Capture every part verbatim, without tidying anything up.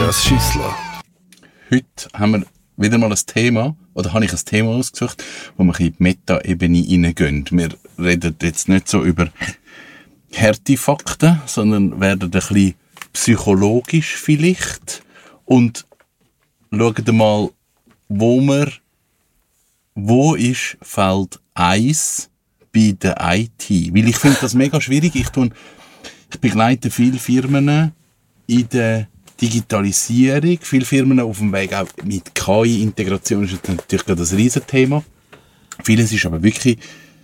Matthias Schüssler. Heute haben wir wieder mal ein Thema, oder habe ich ein Thema ausgesucht, wo wir in die Meta-Ebene hineingehen. Wir reden jetzt nicht so über harte Fakten, sondern werden ein bisschen psychologisch vielleicht und schauen mal, wo wir, wo ist Feld eins bei der I T? Weil ich finde das mega schwierig. Ich, tue, ich begleite viele Firmen in der Digitalisierung, viele Firmen auf dem Weg auch mit K I-Integration ist natürlich gerade ein Riesenthema. Vieles ist aber wirklich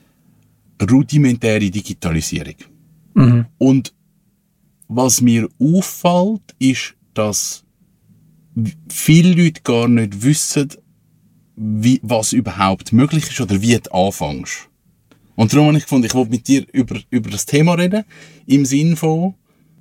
rudimentäre Digitalisierung. Mhm. Und was mir auffällt, ist, dass viele Leute gar nicht wissen, wie, was überhaupt möglich ist oder wie du anfängst. Und darum habe ich gefunden, ich wollte mit dir über, über das Thema reden, im Sinn von,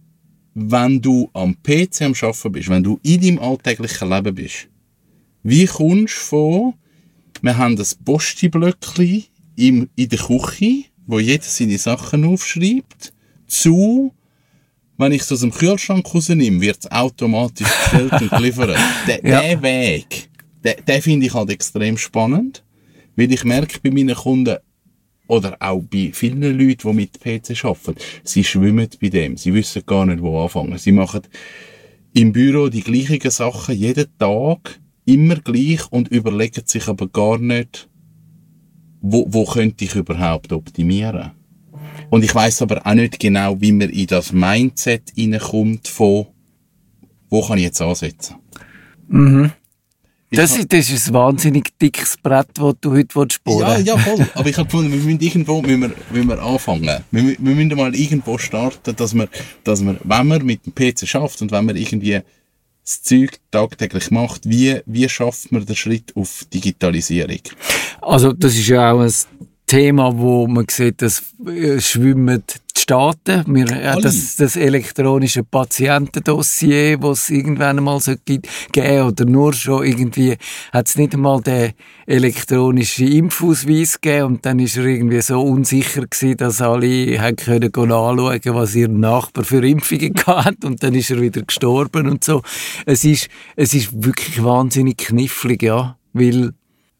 wenn du am P C am Arbeiten bist, wenn du in deinem alltäglichen Leben bist, wie kommst du von, wir haben das Posti-Blöckchen in der Küche, wo jeder seine Sachen aufschreibt, zu, wenn ich es aus dem Kühlschrank rausnehme, wird es automatisch bestellt und geliefert. Der, ja. der Weg, den, den finde ich halt extrem spannend, weil ich merke bei meinen Kunden, oder auch bei vielen Leuten, die mit P C arbeiten, sie schwimmen bei dem. Sie wissen gar nicht, wo anfangen. Sie machen im Büro die gleichen Sachen jeden Tag, immer gleich und überlegen sich aber gar nicht, wo, wo könnte ich überhaupt optimieren. Und ich weiss aber auch nicht genau, wie man in das Mindset hineinkommt von, wo kann ich jetzt ansetzen. Mhm. Das ist, das ist ein wahnsinnig dickes Brett, das du heute bohren willst. Ja, ja, voll. Aber ich habe gefunden, wir müssen irgendwo müssen wir, müssen wir anfangen. Wir, wir müssen mal irgendwo starten, dass wir, dass wir, wenn man mit dem P C schafft und wenn man irgendwie das Zeug tagtäglich macht, wie, wie schafft man den Schritt auf Digitalisierung? Also, das ist ja auch ein Thema, wo man sieht, dass äh, schwimmen die Staaten. Wir, äh, das, das elektronische Patientendossier, das es irgendwann einmal so gibt, geben oder nur schon irgendwie, hat es nicht einmal den elektronischen Impfausweis gegeben und dann ist er irgendwie so unsicher gewesen, dass alle haben können anschauen, was ihr Nachbar für Impfungen hat und dann ist er wieder gestorben und so. Es ist, es ist wirklich wahnsinnig knifflig, ja, weil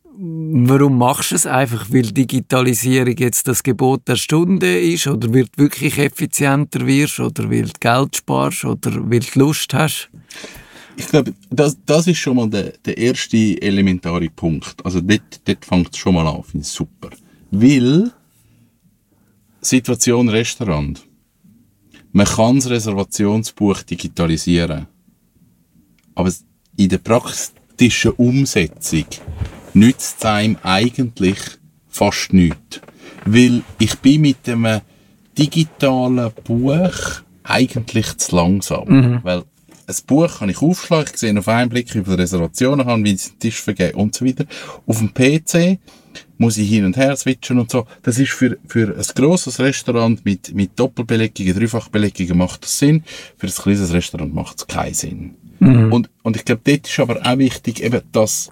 warum machst du es? Einfach, weil Digitalisierung jetzt das Gebot der Stunde ist oder weil du wirklich effizienter wirst oder weil du Geld sparst oder weil du Lust hast? Ich glaube, das, das ist schon mal der, der erste elementare Punkt. Also dort, dort fängt es schon mal an. Finde ich super. Weil Situation Restaurant. Man kann das Reservationsbuch digitalisieren. Aber in der praktischen Umsetzung nützt es einem eigentlich fast nichts. Weil ich bin mit einem digitalen Buch eigentlich zu langsam. Mhm. Weil ein Buch kann ich aufschlagen, ich sehe auf einen Blick, wie viele Reservationen habe, wie ich den Tisch vergeben und so weiter. Auf dem P C muss ich hin und her switchen und so. Das ist für, für ein grosses Restaurant mit, mit Doppelbelegungen, Dreifachbelegungen macht das Sinn. Für ein kleines Restaurant macht es keinen Sinn. Mhm. Und, und ich glaube, dort ist aber auch wichtig, eben, dass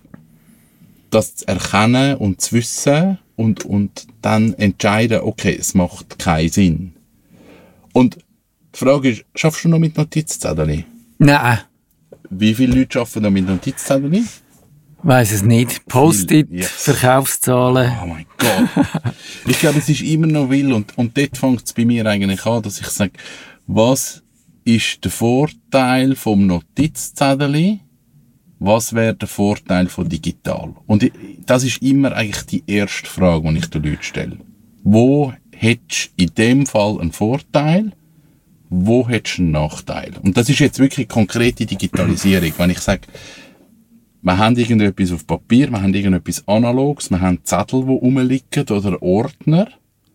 das zu erkennen und zu wissen und, und dann entscheiden, okay, es macht keinen Sinn. Und die Frage ist, schaffst du noch mit Notizzetteln? Nein. Wie viele Leute arbeiten noch mit Notizzetteln? Ich weiss es nicht. Post-it, yes. Verkaufszahlen. Oh mein Gott. Ich glaube, es ist immer noch will und, und dort fängt es bei mir eigentlich an, dass ich sage, was ist der Vorteil vom Notizzettel? Was wäre der Vorteil von digital? Und das ist immer eigentlich die erste Frage, die ich den Leuten stelle. Wo hättest du in dem Fall einen Vorteil? Wo hättest du einen Nachteil? Und das ist jetzt wirklich konkrete Digitalisierung. Wenn ich sage, wir haben irgendetwas auf Papier, wir haben irgendetwas Analoges, wir haben Zettel, die rumliegen oder Ordner.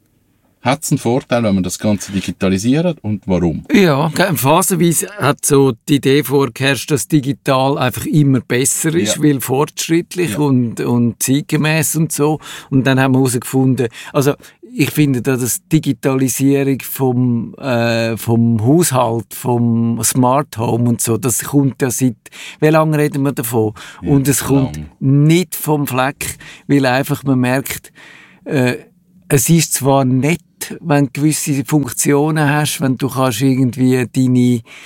Hat es einen Vorteil, wenn man das Ganze digitalisiert und warum? Ja, phasenweise hat so die Idee vorgeherrscht, dass digital einfach immer besser ist, ja. weil fortschrittlich ja. und, und zeitgemäß und so. Und dann haben wir herausgefunden, also ich finde, dass die Digitalisierung vom, äh, vom Haushalt, vom Smart Home und so, das kommt ja seit, wie lange reden wir davon? Ja, und es kommt lang. Nicht vom Fleck, weil einfach man merkt, äh, es ist zwar nett, wenn du gewisse Funktionen hast, wenn du kannst irgendwie deine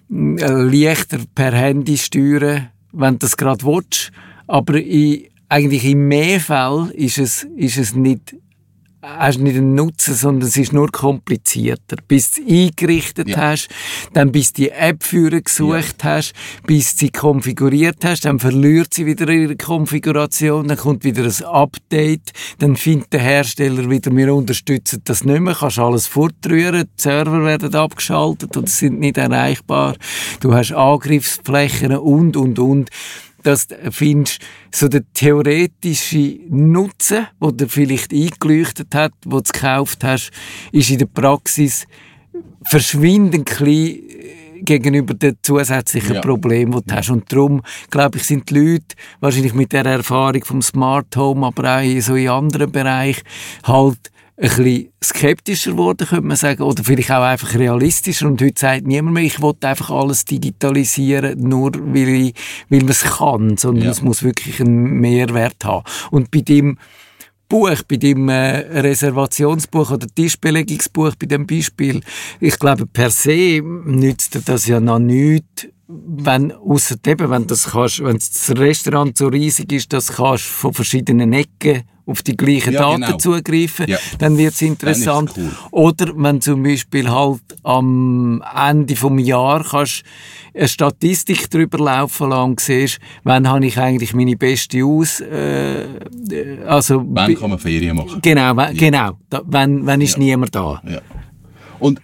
leichter per Handy steuern, wenn du das gerade willst. Aber in, eigentlich in mehr Fällen ist es, ist es nicht, hast nicht einen Nutzen, sondern es ist nur komplizierter. Bis du es eingerichtet ja. hast, dann bis du die App führen gesucht ja. hast, bis du sie konfiguriert hast, dann verliert sie wieder ihre Konfiguration, dann kommt wieder ein Update, dann findet der Hersteller wieder, wir unterstützen das nicht mehr, kannst alles fortrühren, die Server werden abgeschaltet und sind nicht erreichbar, du hast Angriffsflächen und, und, und. Dass du findest, so der theoretische Nutzen, den du vielleicht eingeleuchtet hat, den du gekauft hast, ist in der Praxis verschwindend klein gegenüber den zusätzlichen ja. Problemen, die du ja. hast. Und darum, glaube ich, sind die Leute wahrscheinlich mit der Erfahrung vom Smart Home, aber auch so in anderen Bereichen, halt ein bisschen skeptischer geworden, könnte man sagen, oder vielleicht auch einfach realistischer. Und heute sagt niemand mehr, ich will einfach alles digitalisieren, nur weil, ich, weil man es kann, sondern ja. es muss wirklich einen Mehrwert haben. Und bei dem Buch, bei dem äh, Reservationsbuch oder Tischbelegungsbuch, bei dem Beispiel, ich glaube, per se nützt das ja noch nichts, wenn, ausser eben, wenn das kannst, wenn das Restaurant so riesig ist, dass du kannst von verschiedenen Ecken auf die gleichen ja, Daten genau. zugreifen, ja. dann wird es interessant. Cool. Oder wenn zum Beispiel halt am Ende vom Jahr kannst eine Statistik drüber laufen lassen und siehst, wann habe ich eigentlich meine beste aus... Äh, also, wann kann man Ferien machen? Genau, wenn, ja. genau. Da, wenn, wenn ist ja. niemand da. Ja. Und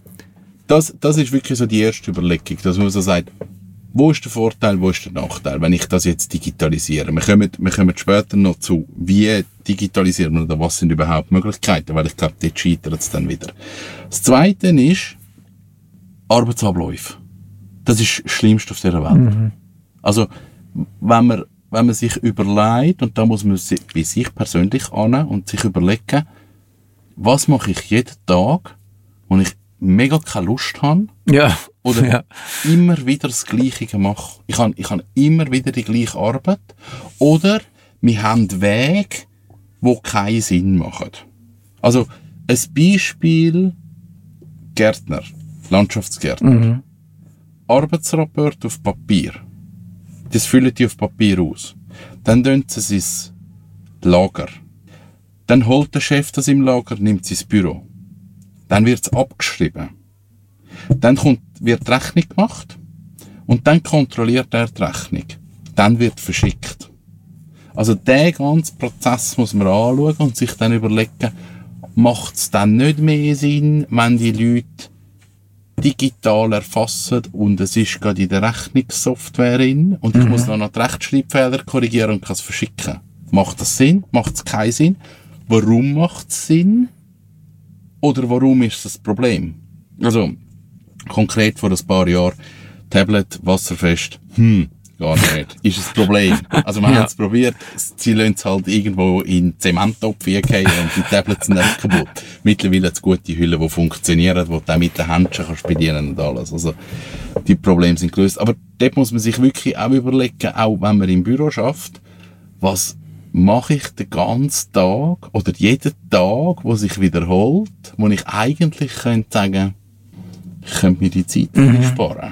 das, das ist wirklich so die erste Überlegung, dass man so sagt, wo ist der Vorteil, wo ist der Nachteil, wenn ich das jetzt digitalisiere? Wir kommen, wir kommen später noch zu, wie digitalisieren wir oder was sind überhaupt Möglichkeiten, weil ich glaube, dort scheitert es dann wieder. Das Zweite ist Arbeitsabläufe. Das ist das Schlimmste auf dieser Welt. Mhm. Also, wenn man, wenn man sich überlegt, und da muss man bei sich persönlich an und sich überlegen, was mache ich jeden Tag, wo ich mega keine Lust habe, ja. oder ja. immer wieder das Gleiche mache. Ich habe, ich habe immer wieder die gleiche Arbeit. Oder wir haben Wege, die keinen Sinn machen. Also, ein Beispiel, Gärtner, Landschaftsgärtner. Mhm. Arbeitsrapport auf Papier. Das füllen die auf Papier aus. Dann tun sie es ins Lager. Dann holt der Chef das im Lager, nimmt es ins Büro. Dann wird es abgeschrieben. Dann kommt, wird die Rechnung gemacht und dann kontrolliert er die Rechnung. Dann wird verschickt. Also den ganzen Prozess muss man anschauen und sich dann überlegen, macht es dann nicht mehr Sinn, wenn die Leute digital erfassen und es ist gerade in der Rechnungssoftware drin und ich mhm. muss dann noch die Rechtschreibfehler korrigieren und kann es verschicken. Macht das Sinn? Macht es keinen Sinn? Warum macht es Sinn? Oder warum ist das Problem? Also, konkret vor ein paar Jahren, Tablet, wasserfest, hm, gar nicht. Ist ein Problem. Also, man ja. hat es probiert, sie lassen es halt irgendwo in den Zementtopf gehen und die Tablets sind einfach kaputt. Mittlerweile hat es gute Hüllen, die funktionieren, die du auch mit den Händchen kannst bedienen und alles. Also, die Probleme sind gelöst. Aber dort muss man sich wirklich auch überlegen, auch wenn man im Büro schafft, was mache ich den ganzen Tag oder jeden Tag, wo sich wiederholt, wo ich eigentlich könnte sagen, ich könnte mir die Zeit mhm. sparen.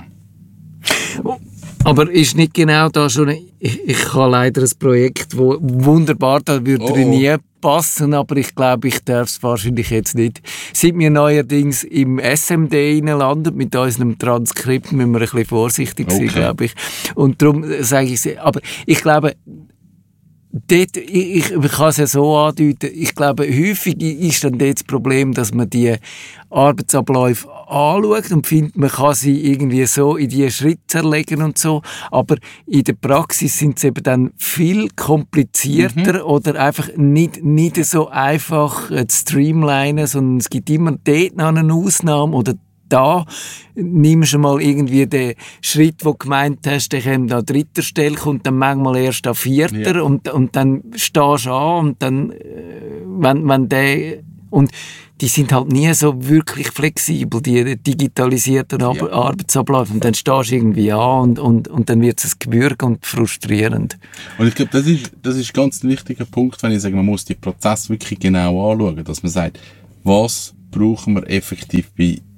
Aber ist nicht genau da schon, ich, ich habe leider ein Projekt, das wunderbar, da würde oh, oh. nie passen, aber ich glaube, ich darf es wahrscheinlich jetzt nicht. Seit wir neuerdings im S M D landen mit unserem Transkript, müssen wir ein bisschen vorsichtig sein, okay. glaube ich. Und darum sage ich es, aber ich glaube, dort, ich, ich kann es ja so andeuten, ich glaube, häufig ist dann dort das Problem, dass man die Arbeitsabläufe anschaut und findet, man kann sie irgendwie so in die Schritte zerlegen und so, aber in der Praxis sind sie eben dann viel komplizierter mhm. oder einfach nicht, nicht so einfach zu streamlinen, sondern es gibt immer dort noch eine Ausnahme oder da nimmst du mal irgendwie den Schritt, den du gemeint hast, der kommt an dritter Stelle, kommt dann manchmal erst an vierter ja. und, und dann stehst du an und dann, wenn, wenn der, und die sind halt nie so wirklich flexibel, die digitalisierten ja. Arbeitsabläufe. Und dann stehst du irgendwie an und, und, und dann wird es ein Gewürg und frustrierend. Und ich glaube, das ist, das ist ganz ein wichtiger Punkt, wenn ich sage, man muss die Prozesse wirklich genau anschauen, dass man sagt, was brauchen wir effektiv bei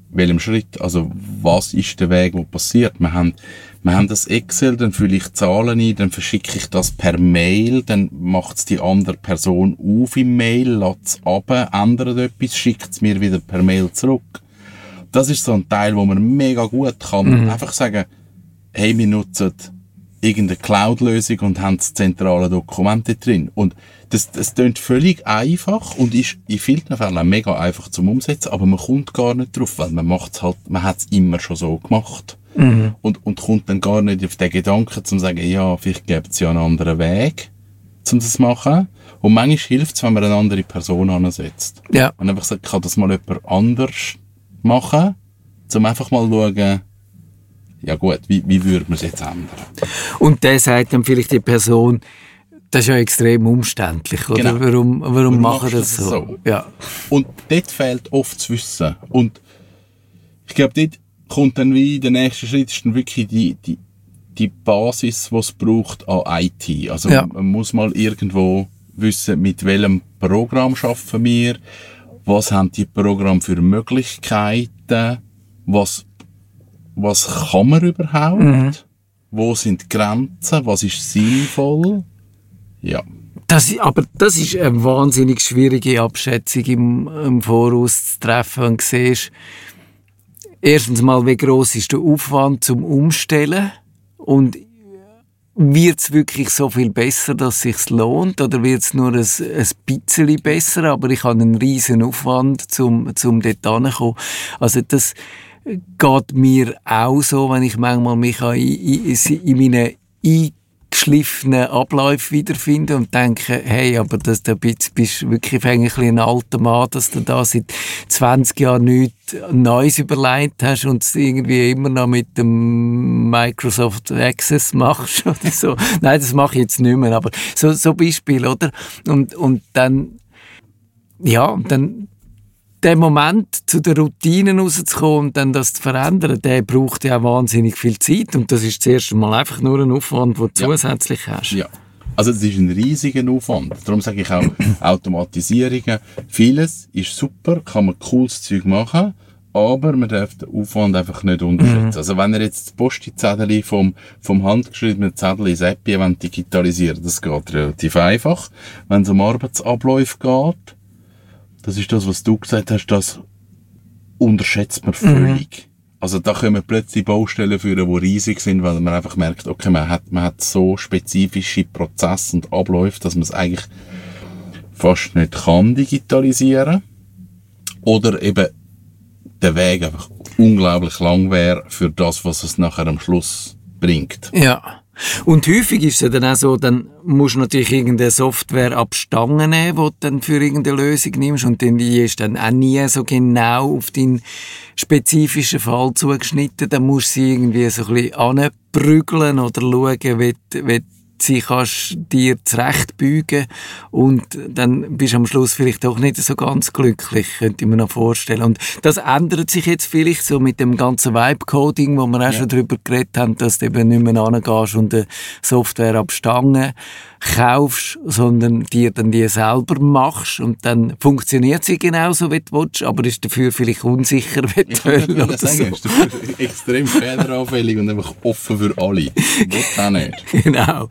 welchem Schritt, also was ist der Weg, wo passiert. Wir haben, wir haben das Excel, dann fülle ich Zahlen ein, dann verschicke ich das per Mail, dann macht es die andere Person auf im Mail, lädt es runter, ändert etwas, schickt es mir wieder per Mail zurück. Das ist so ein Teil, wo man mega gut kann. Mhm. Einfach sagen, hey, wir nutzen irgendeine Cloud-Lösung und haben das zentrale Dokument drin. Und das, das klingt völlig einfach und ist in vielen Fällen auch mega einfach zum Umsetzen, aber man kommt gar nicht drauf, weil man macht's halt, man hat es immer schon so gemacht. Mhm. Und, und kommt dann gar nicht auf den Gedanken, zu sagen, ja, vielleicht gibt es ja einen anderen Weg, um das zu machen. Und manchmal hilft es, wenn man eine andere Person ansetzt. Ja. Und einfach sagt, kann das mal jemand anders machen, um einfach mal zu schauen, ja gut, wie, wie würde man es jetzt ändern? Und der sagt dann vielleicht die Person, das ist ja extrem umständlich, oder? Genau. Warum, warum, warum machen das so? so? Ja. Und dort fehlt oft das Wissen. Und ich glaube, dort kommt dann wie der nächste Schritt, ist dann wirklich die, die, die Basis, die es braucht an I T. Also ja. man muss mal irgendwo wissen, mit welchem Programm arbeiten wir, was haben die Programme für Möglichkeiten, was Was kann man überhaupt? Mhm. Wo sind die Grenzen? Was ist sinnvoll? Ja. Das, aber das ist eine wahnsinnig schwierige Abschätzung im, im Voraus zu treffen, wenn du siehst, erstens mal, wie gross ist der Aufwand zum Umstellen und wird es wirklich so viel besser, dass es sich lohnt, oder wird es nur ein, ein bisschen besser, aber ich habe einen riesen Aufwand, zum, zum dort hinzukommen. Also das geht mir auch so, wenn ich manchmal mich in, in, in meinen eingeschliffenen Abläufen wiederfinde und denke, hey, aber das, da bist du wirklich eigentlich ein alter Mann, dass du da seit zwanzig Jahren nichts Neues überlegt hast und es irgendwie immer noch mit dem Microsoft Access machst oder so. Nein, das mache ich jetzt nicht mehr, aber so, so Beispiel, oder? Und, und dann, ja, dann der Moment, zu den Routinen rauszukommen und dann das zu verändern, der braucht ja auch wahnsinnig viel Zeit. Und das ist zuerst einmal einfach nur ein Aufwand, den du ja. zusätzlich hast. Ja. Also es ist ein riesiger Aufwand. Darum sage ich auch, Automatisierungen, vieles ist super, kann man cooles Zeug machen, aber man darf den Aufwand einfach nicht unterschätzen. Mhm. Also wenn ihr jetzt das Posti-Zettel vom, vom handgeschriebenen Zettel ins App digitalisieren, das geht relativ einfach. Wenn es um Arbeitsabläufe geht, das ist das, was du gesagt hast, das unterschätzt man völlig. Mhm. Also da kommen plötzlich Baustellen führen, die riesig sind, weil man einfach merkt, okay, man hat, man hat so spezifische Prozesse und Abläufe, dass man es eigentlich fast nicht kann digitalisieren. Oder eben der Weg einfach unglaublich lang wäre für das, was es nachher am Schluss bringt. Ja. Und häufig ist es dann auch so, dann musst du natürlich irgendeine Software ab Stangen nehmen, die du dann für irgendeine Lösung nimmst und dann die ist dann auch nie so genau auf deinen spezifischen Fall zugeschnitten. Dann musst du sie irgendwie so ein bisschen anprügeln oder schauen, wie, wie sie kannst dir zurechtbeugen und dann bist du am Schluss vielleicht doch nicht so ganz glücklich, könnte ich mir noch vorstellen. Und das ändert sich jetzt vielleicht so mit dem ganzen Vibe-Coding, wo wir auch ja. schon darüber geredet haben, dass du eben nicht mehr hingehst und eine Software ab Stangen kaufst, sondern dir dann die selber machst und dann funktioniert sie genauso, wie du willst, aber ist dafür vielleicht unsicher, wie du willst. Ich würde sagen, ist dafür extrem fehleranfällig und einfach offen für alle. Das auch nicht. Genau.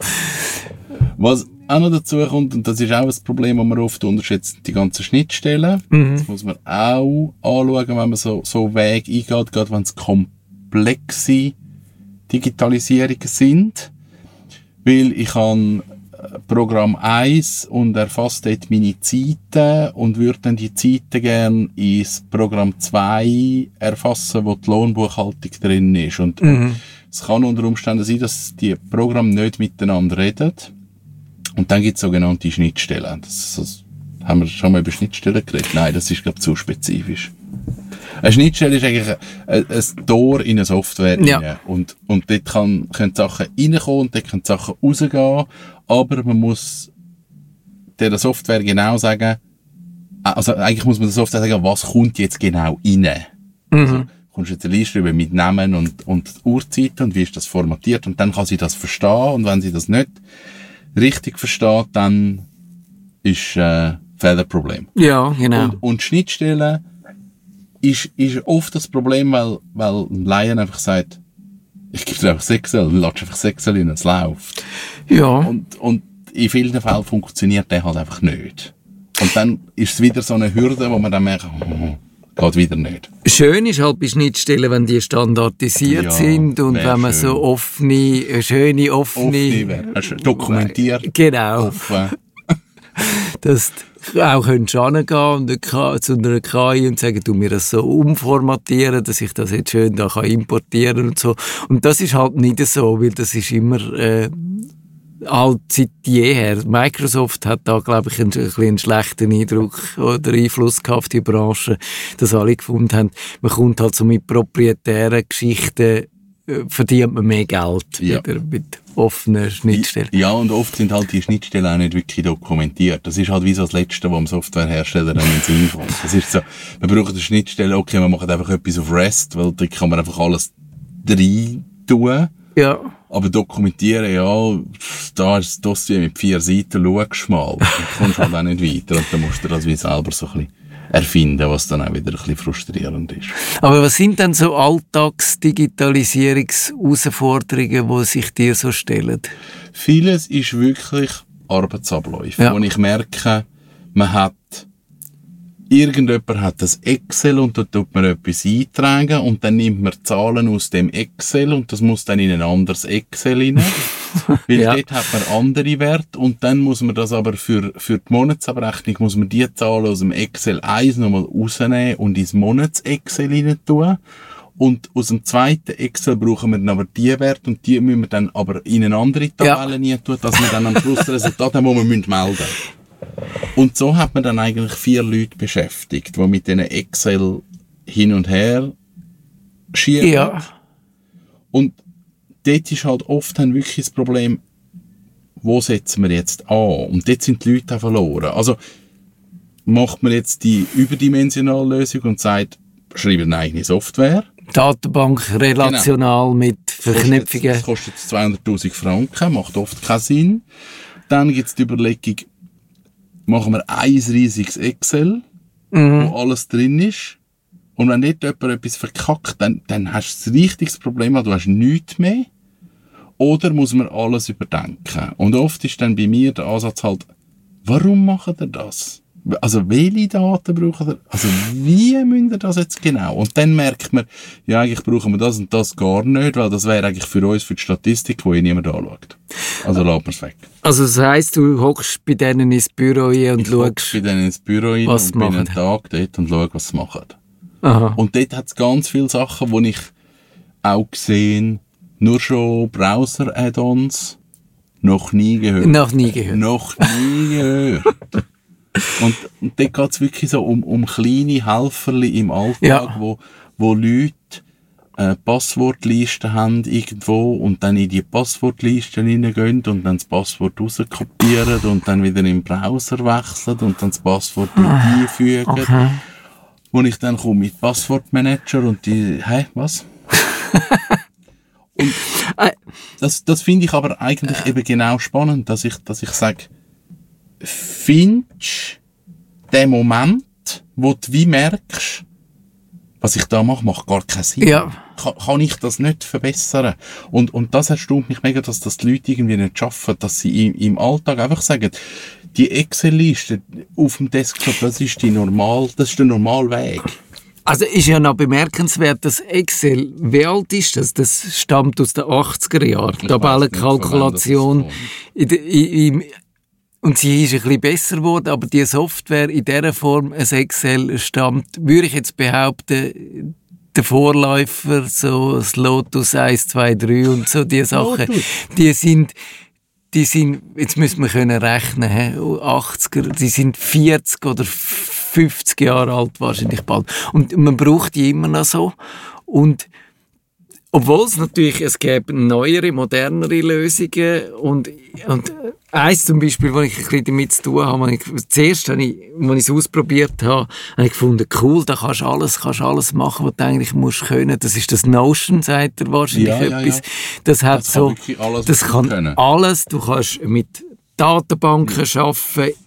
Was auch noch dazu kommt, und das ist auch ein Problem, das man oft unterschätzt, die ganzen Schnittstellen. Mhm. Das muss man auch anschauen, wenn man so, so Wege eingeht, gerade wenn es komplexe Digitalisierungen sind. Weil ich habe Programm eins und erfasst dort meine Zeiten und würde dann die Zeiten gerne ins Programm zwei erfassen, wo die Lohnbuchhaltung drin ist. Und mhm. es kann unter Umständen sein, dass die Programme nicht miteinander reden. Und dann gibt es sogenannte Schnittstellen. Das, das, haben wir schon mal über Schnittstellen geredet? Nein, das ist, glaube ich, zu spezifisch. Eine Schnittstelle ist eigentlich ein, ein Tor in eine Software ja. rein. Und, und dort kann, können Sachen reinkommen und dort können Sachen rausgehen. Aber man muss der Software genau sagen, also eigentlich muss man der Software sagen, was kommt jetzt genau rein. Mhm. Also, kommst du jetzt eine Liste über mit Namen und, und Uhrzeiten und wie ist das formatiert und dann kann sie das verstehen und wenn sie das nicht richtig versteht, dann ist äh, Fehlerproblem. Ja, genau. Und, und Schnittstellen ist, ist oft das Problem, weil, weil ein Laien einfach sagt, ich gebe dir einfach das Excel, dann lässt einfach das Excel rein, es läuft. Ja. Und, und in vielen Fällen funktioniert der halt einfach nicht. Und dann ist es wieder so eine Hürde, wo man dann merkt, oh, geht wieder nicht. Schön ist halt bei Schnittstellen, wenn die standardisiert ja, sind und wenn man schön. so offene, schöne, offene... offene dokumentiert. Genau. Offen. Dass du auch hingehen und zu einer K I und sagen, du mir das so umformatieren, dass ich das jetzt schön da kann importieren und so. Und das ist halt nicht so, weil das ist immer... Äh, halt seit jeher. Microsoft hat da, glaube ich, einen, ein bisschen einen schlechten Eindruck oder Einfluss gehabt auf die Branche, dass alle gefunden haben, man kommt halt so mit proprietären Geschichten, äh, verdient man mehr Geld ja. wieder mit offenen Schnittstellen. Ja, und oft sind halt die Schnittstellen auch nicht wirklich dokumentiert. Das ist halt wie so das Letzte, was dem Softwarehersteller dann in den Sinn kommt. Das ist so, man braucht eine Schnittstelle, okay, man macht einfach etwas auf REST, weil da kann man einfach alles rein tun. Ja. Aber dokumentieren, ja, da ist das Dossier mit vier Seiten, schaust mal. Dann kommst du halt auch nicht weiter. Und dann musst du das wie selber so ein bisschen erfinden, was dann auch wieder ein bisschen frustrierend ist. Aber was sind denn so Alltags-Digitalisierungs-Herausforderungen, die sich dir so stellen? Vieles ist wirklich Arbeitsabläufe, ja. Wo ich merke, man hat Irgendjemand hat das Excel und da tut man etwas eintragen und dann nimmt man Zahlen aus dem Excel und das muss dann in ein anderes Excel rein. Weil ja. Dort hat man andere Werte und dann muss man das aber für, für die Monatsabrechnung muss man die Zahlen aus dem Excel eins nochmal rausnehmen und ins Monats-Excel rein tun. Und aus dem zweiten Excel brauchen wir dann aber die Werte und die müssen wir dann aber in eine andere Tabelle ja. rein tun, dass wir dann am Schluss das Resultat haben, das wir melden müssen. Und so hat man dann eigentlich vier Leute beschäftigt, die mit diesen Excel hin und her schieben. Ja. Und dort ist halt oft dann wirklich das Problem, wo setzen wir jetzt an? Und dort sind die Leute auch verloren. Also macht man jetzt die überdimensionale Lösung und sagt, schreibe eine eigene Software. Datenbank relational genau. mit Verknüpfungen. Das kostet jetzt zweihunderttausend Franken, macht oft keinen Sinn. Dann gibt es die Überlegung, machen wir ein riesiges Excel, mhm. wo alles drin ist. Und wenn nicht jemand etwas verkackt, dann, dann hast du ein richtiges Problem, weil du hast nichts mehr. Oder muss man alles überdenken? Und oft ist dann bei mir der Ansatz halt, warum macht ihr das? Also welche Daten braucht ihr? Also wie müsst ihr das jetzt genau? Und dann merkt man, ja eigentlich brauchen wir das und das gar nicht, weil das wäre eigentlich für uns, für die Statistik, wo eh niemand anschaut. Also lassen wir es weg. Also das heisst, du hockst bei denen ins Büro ein und ich schaust, bei denen ins Büro ein was und bin einen Tag dort und schaue, was sie machen. Aha. Und dort hat es ganz viele Sachen, die ich auch gesehen, nur schon Browser-Add-ons, noch nie gehört. Noch nie gehört. Noch nie gehört. Und, und dort geht es wirklich so um, um kleine Helferli im Alltag, ja. wo, wo Leute äh, Passwortlisten haben irgendwo und dann in die Passwortlisten reingehen und dann das Passwort rauskopieren und dann wieder im Browser wechseln und dann das Passwort mit einfügen. Okay. Wo ich dann komme mit Passwortmanager und die, hä, was? Und das, das finde ich aber eigentlich eben genau spannend, dass ich, dass ich sage, findest den Moment, wo du wie merkst, was ich da mache, macht gar keinen Sinn. Ja. Kann, kann ich das nicht verbessern? Und, und das erstaunt mich mega, dass das die Leute irgendwie nicht schaffen, dass sie im, im Alltag einfach sagen, die Excel-Liste auf dem Desktop, das ist die normal, das ist der normale Weg. Also ist ja noch bemerkenswert, dass Excel, wie alt ist das? Das stammt aus den achtziger Jahren. Tabellenkalkulation. Und sie ist ein bisschen besser geworden, aber die Software in dieser Form, ein Excel, stammt, würde ich jetzt behaupten, der Vorläufer, so das Lotus eins, zwei, drei und so, die Sachen, die sind, die sind, jetzt müssen wir können rechnen, he, achtziger, die sind vierzig oder fünfzig Jahre alt wahrscheinlich bald. Und man braucht die immer noch so. Und obwohl es natürlich, es gäbe neuere, modernere Lösungen und, und eins zum Beispiel, wo ich ein bisschen damit zu tun habe, ich, zuerst, als ich es ausprobiert habe, habe ich gefunden, cool, da kannst du alles, kannst alles machen, was du eigentlich musst können. Das ist das Notion, sagt er wahrscheinlich ja, etwas. Ja, ja. Das hat das so, kann alles, das kann können. alles. Du kannst mit Datenbanken ja. arbeiten,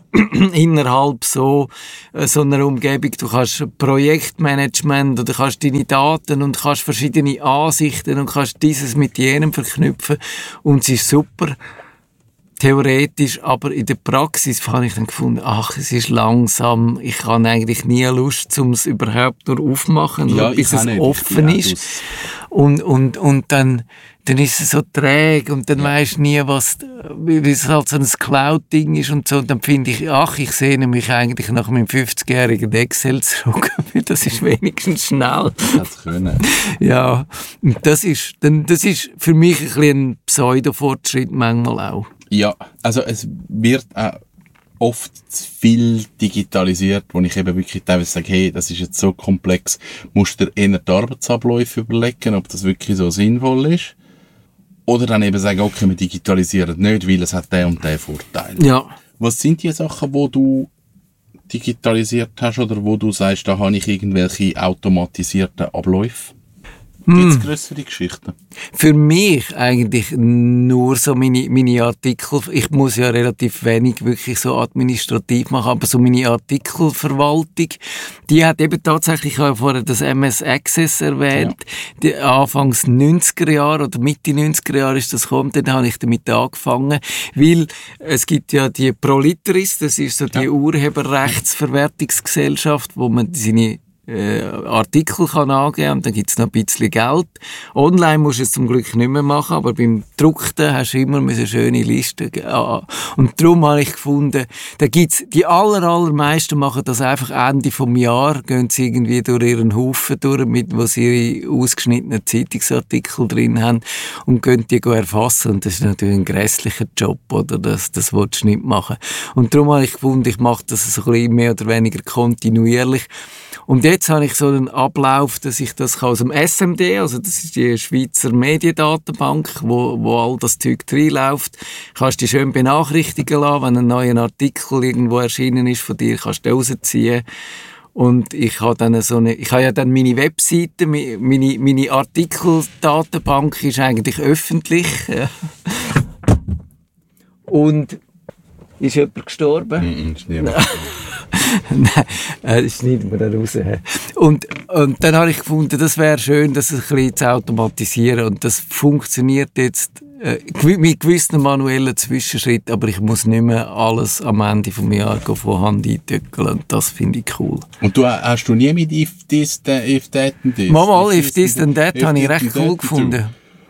innerhalb so, äh, so einer Umgebung. Du kannst Projektmanagement oder kannst deine Daten und kannst verschiedene Ansichten und kannst dieses mit jenem verknüpfen und es ist super. Theoretisch, aber in der Praxis habe ich dann gefunden, ach, es ist langsam, ich habe eigentlich nie Lust, um es überhaupt nur aufmachen, ja, nur bis es nicht. offen ist. Und, und, und dann, dann ist es so träge und dann ja. weisst du nie, was, wie es halt so ein Cloud-Ding ist und so. Und dann finde ich, ach, ich sehne mich eigentlich nach meinem fünfzigjährigen Excel zurück. Das ist wenigstens schnell. Das können. Ja, und das ist, dann, das ist für mich ein bisschen ein Pseudo-Fortschritt manchmal auch. Ja, also es wird auch oft zu viel digitalisiert, wo ich eben wirklich teilweise sage, hey, das ist jetzt so komplex, musst du dir eher die Arbeitsabläufe überlegen, ob das wirklich so sinnvoll ist. Oder dann eben sagen, okay, wir digitalisieren nicht, weil es hat den und den Vorteil. Ja. Was sind die Sachen, wo du digitalisiert hast oder wo du sagst, da habe ich irgendwelche automatisierten Abläufe? Gibt es grössere Geschichten? Für mich eigentlich nur so meine, meine Artikel. Ich muss ja relativ wenig wirklich so administrativ machen, aber so meine Artikelverwaltung, die hat eben tatsächlich, ich habe vorher das M S Access erwähnt, ja. die, Anfangs neunziger Jahre oder Mitte neunziger Jahre ist das gekommen, dann habe ich damit angefangen, weil es gibt ja die Proliteris, das ist so die ja. Urheberrechtsverwertungsgesellschaft, wo man seine Äh, Artikel kann angeben und dann gibt's noch ein bisschen Geld. Online musst du es zum Glück nicht mehr machen, aber beim Druckten hast du immer eine schöne Liste. Und darum habe ich gefunden, da gibt's, die aller, allermeisten machen das einfach Ende vom Jahr, gehen sie irgendwie durch ihren Haufen durch, mit, wo sie ihre ausgeschnittenen Zeitungsartikel drin haben und gehen die erfassen. Und das ist natürlich ein grässlicher Job, oder? Das, das willst du nicht machen. Und darum habe ich gefunden, ich mache das so ein bisschen mehr oder weniger kontinuierlich. Und jetzt habe ich so einen Ablauf, dass ich das aus dem S M D, also das ist die Schweizer Mediendatenbank, wo, wo all das Zeug reinläuft, kannst du dich schön benachrichtigen lassen, wenn ein neuer Artikel irgendwo erschienen ist von dir, kannst du rausziehen. Und ich habe dann so eine, ich habe ja dann meine Webseite, meine, meine Artikeldatenbank ist eigentlich öffentlich. Und ist jemand gestorben? Nein, ist niemand. Nein, äh, das schneiden wir da raus. Und, und dann habe ich gefunden, das wäre schön, das ein bisschen zu automatisieren. Und das funktioniert jetzt äh, mit gewissen manuellen Zwischenschritten, aber ich muss nicht mehr alles am Ende des Jahres von Hand eintückeln. Und das finde ich cool. Und du, hast du nie mit If This, If That and This? Mal, mal, If This and That habe ich recht cool gefunden.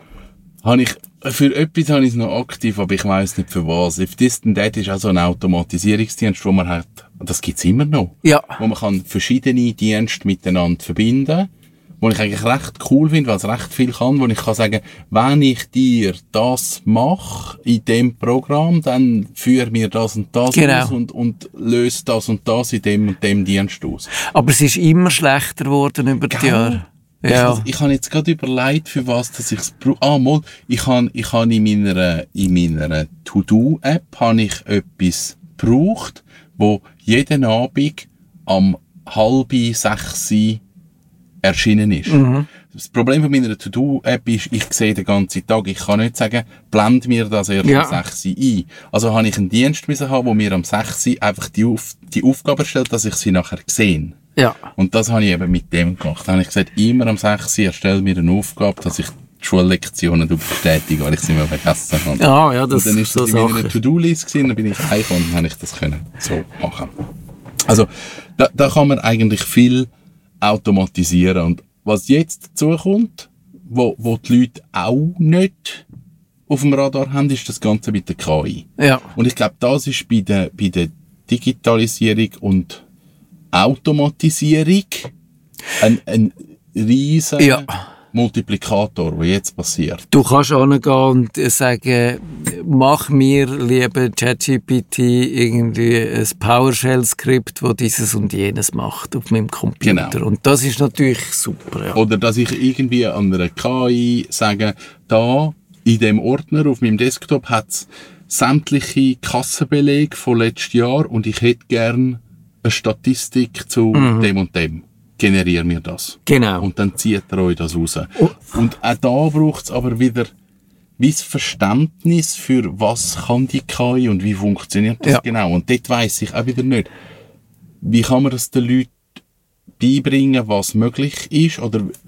Habe ich, für etwas habe ich es noch aktiv, aber ich weiss nicht für was. If This and That ist also ein Automatisierungsdienst, wo man hat, das gibt's immer noch. Ja. Wo man kann verschiedene Dienste miteinander verbinden, wo ich eigentlich recht cool finde, weil es recht viel kann, wo ich kann sagen, wenn ich dir das mache in dem Programm, dann führe mir das und das genau. aus und, und löse das und das in dem und dem Dienst aus. Aber es ist immer schlechter geworden über die Jahre. Ja. Ich, ich habe jetzt gerade überlegt, für was dass ich es brauche. Ah, mal, ich habe ich hab in meiner, in meiner To-Do-App habe ich etwas gebraucht, wo jeden Abend am halb sechs erschienen ist. Mhm. Das Problem von meiner To-Do-App ist, ich sehe den ganzen Tag, ich kann nicht sagen, blend mir das erst ja. um sechs ein. Also habe ich einen Dienst müssen haben, wo mir am sechs einfach die, Auf, die Aufgabe stellt, dass ich sie nachher sehe. Ja. Und das habe ich eben mit dem gemacht. Da habe ich gesagt, immer am sechs erstelle mir eine Aufgabe, dass ich die Schullektionen bestätige, weil ich sie mal vergessen habe. Ah, ja, das und dann ist so das in meiner To-Do-List gewesen, dann bin ich heimgekommen und dann habe ich das können so machen. Also, da, da kann man eigentlich viel automatisieren. Und was jetzt dazu kommt, wo, wo die Leute auch nicht auf dem Radar haben, ist das Ganze mit der K I. Ja. Und ich glaube, das ist bei der, bei der Digitalisierung und Automatisierung ein, ein riesen ja. Multiplikator, der jetzt passiert. Du kannst hingehen und sagen, mach mir, lieber ChatGPT, irgendwie ein PowerShell-Skript, das dieses und jenes macht auf meinem Computer. Genau. Und das ist natürlich super. Ja. Oder dass ich irgendwie an einer K I sage, da in dem Ordner auf meinem Desktop hat es sämtliche Kassenbelege von letztem Jahr und ich hätte gern eine Statistik zu mhm. dem und dem. Generiere mir das. Genau. Und dann zieht er euch das raus. Oh. Und auch da braucht es aber wieder, wie das Verständnis für was kann die K I und wie funktioniert das ja. genau. Und dort weiss ich auch wieder nicht, wie kann man das den Leuten beibringen, was möglich ist, oder